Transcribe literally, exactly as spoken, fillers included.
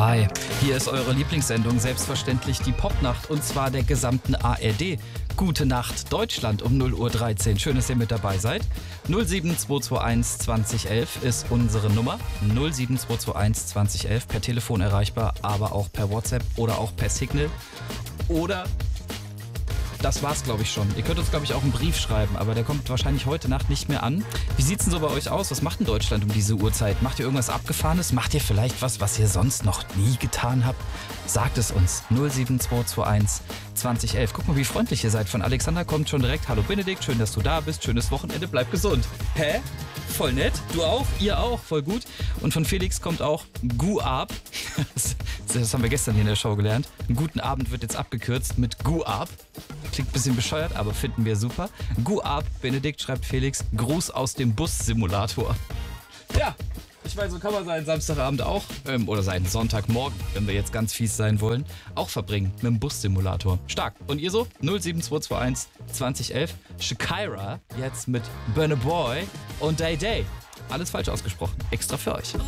Hi, hier ist eure Lieblingssendung, selbstverständlich die Popnacht, und zwar der gesamten A R D. Gute Nacht Deutschland um null Uhr dreizehn. Schön, dass ihr mit dabei seid. null sieben zwei zwei eins zwanzig elf ist unsere Nummer. null sieben zwei zwei eins zwanzig elf per Telefon erreichbar, aber auch per WhatsApp oder auch per Signal. Oder... Das war's, glaube ich, schon. Ihr könnt uns, glaube ich, auch einen Brief schreiben, aber der kommt wahrscheinlich heute Nacht nicht mehr an. Wie sieht's denn so bei euch aus? Was macht denn Deutschland um diese Uhrzeit? Macht ihr irgendwas Abgefahrenes? Macht ihr vielleicht was, was ihr sonst noch nie getan habt? Sagt es uns. null sieben zwei zwei eins zwanzig elf. Guck mal, wie freundlich ihr seid. Von Alexander kommt schon direkt: Hallo Benedikt, schön, dass du da bist. Schönes Wochenende, bleib gesund. Hä? Voll nett. Du auch? Ihr auch? Voll gut. Und von Felix kommt auch Gu Ab. Das haben wir gestern hier in der Show gelernt. Einen guten Abend wird jetzt abgekürzt mit Gu Ab. Klingt ein bisschen bescheuert, aber finden wir super. Gu Ab, Benedikt, schreibt Felix. Gruß aus dem Bus-Simulator. Ja, ich weiß, so kann man seinen Samstagabend auch, ähm, oder seinen Sonntagmorgen, wenn wir jetzt ganz fies sein wollen, auch verbringen mit dem Bus-Simulator. Stark. Und ihr so? null sieben zwei zwei eins zwanzig elf. Shakira jetzt mit Burna Boy und Day Day. Alles falsch ausgesprochen. Extra für euch.